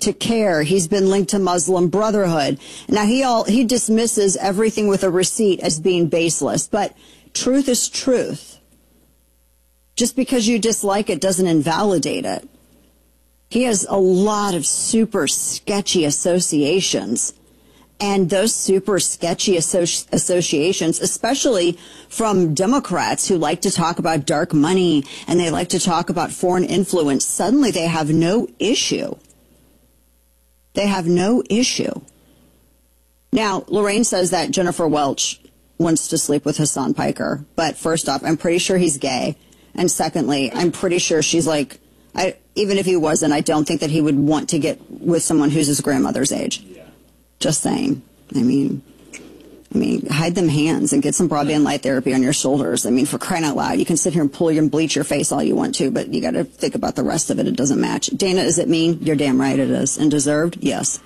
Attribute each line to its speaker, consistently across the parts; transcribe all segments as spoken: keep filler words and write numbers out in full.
Speaker 1: to CARE. He's been linked to Muslim Brotherhood. Now, he all he dismisses everything with a receipt as being baseless, but truth is truth. Just because you dislike it doesn't invalidate it. He has a lot of super sketchy associations. And those super sketchy associ- associations, especially from Democrats who like to talk about dark money and they like to talk about foreign influence, suddenly they have no issue. They have no issue. Now, Lorraine says that Jennifer Welch wants to sleep with Hassan Piker. But first off, I'm pretty sure he's gay. And secondly, I'm pretty sure she's like, I, even if he wasn't, I don't think that he would want to get with someone who's his grandmother's age. Yeah. Just saying. I mean, I mean, hide them hands and get some broadband light therapy on your shoulders. I mean, for crying out loud, you can sit here and pull your and bleach your face all you want to, but you got to think about the rest of it. It doesn't match. Dana, is it mean? You're damn right it is. And deserved? Yes.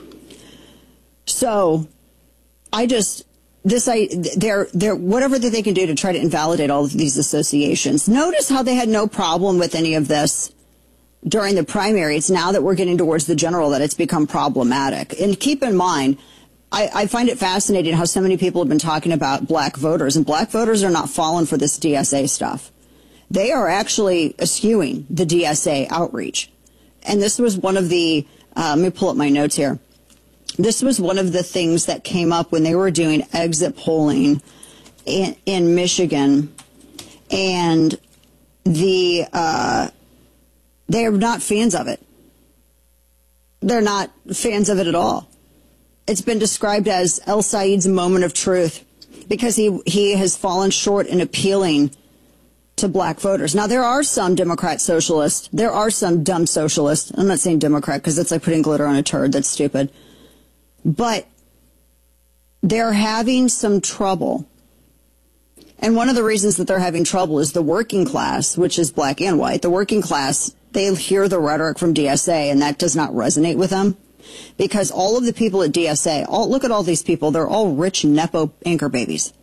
Speaker 1: So, I just, this, I, they're, they're, whatever that they can do to try to invalidate all of these associations. Notice how they had no problem with any of this during the primary. It's now that we're getting towards the general that it's become problematic. And keep in mind, I, I find it fascinating how so many people have been talking about black voters, and black voters are not falling for this D S A stuff. They are actually eschewing the D S A outreach. And this was one of the, uh, let me pull up my notes here. This was one of the things that came up when they were doing exit polling in, in Michigan. And the, uh, they are not fans of it. They're not fans of it at all. It's been described as El Said's moment of truth because he, he has fallen short in appealing to black voters. Now, there are some Democrat socialists. There are some dumb socialists. I'm not saying Democrat because it's like putting glitter on a turd. That's stupid. But they're having some trouble. And one of the reasons that they're having trouble is the working class, which is black and white. The working class, they hear the rhetoric from D S A, and that does not resonate with them. Because all of the people at D S A, all, look at all these people, they're all rich Nepo anchor babies.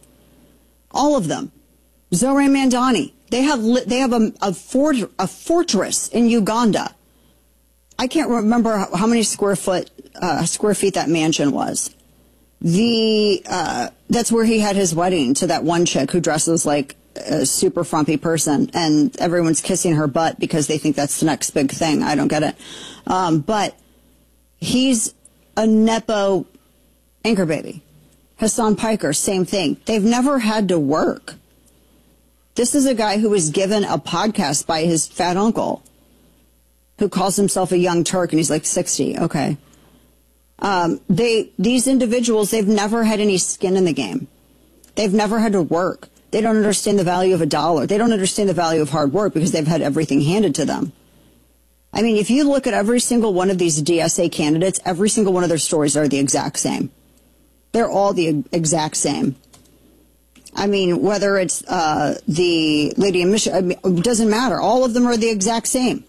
Speaker 1: All of them. Zohran Mamdani, they have li- they have a, a, fort, a fortress in Uganda. I can't remember how, how many square foot uh, square feet that mansion was. The uh, that's where he had his wedding to that one chick who dresses like a super frumpy person, and everyone's kissing her butt because they think that's the next big thing. I don't get it. Um, but he's a Nepo anchor baby. Hassan Piker, same thing. They've never had to work. This is a guy who was given a podcast by his fat uncle who calls himself a young Turk, and he's like sixty. Okay. Um, they, these individuals, they've never had any skin in the game. They've never had to work. They don't understand the value of a dollar. They don't understand the value of hard work because they've had everything handed to them. I mean, if you look at every single one of these D S A candidates, every single one of their stories are the exact same. They're all the exact same. I mean, whether it's uh, the lady in Michigan, I mean, it doesn't matter. All of them are the exact same.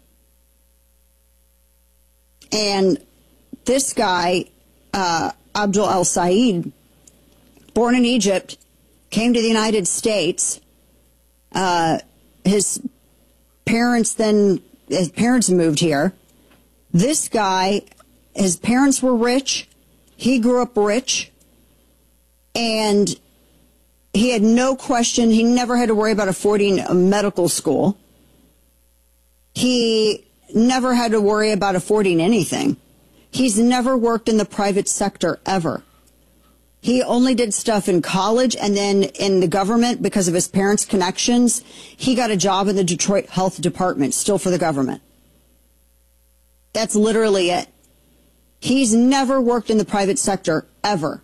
Speaker 1: And this guy, uh, Abdul El Said, born in Egypt, came to the United States. Uh, his parents then, his parents moved here. This guy, his parents were rich. He grew up rich. And he had no question. He never had to worry about affording a medical school. He never had to worry about affording anything. He's never worked in the private sector ever. He only did stuff in college, and then in the government because of his parents' connections. He got a job in the Detroit Health Department, still for the government. That's literally it. He's never worked in the private sector ever.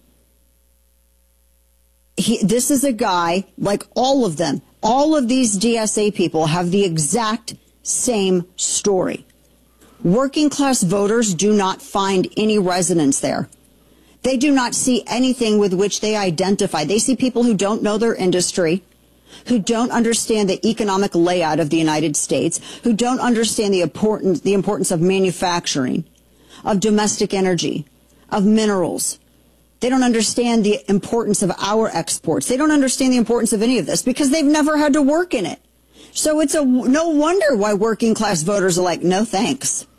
Speaker 1: He, this is a guy, like all of them, all of these D S A people have the exact same story. Working class voters do not find any resonance there. They do not see anything with which they identify. They see people who don't know their industry, who don't understand the economic layout of the United States, who don't understand the importance, the importance of manufacturing, of domestic energy, of minerals. They don't understand the importance of our exports. They don't understand the importance of any of this because they've never had to work in it. So it's a no wonder why working class voters are like, no thanks.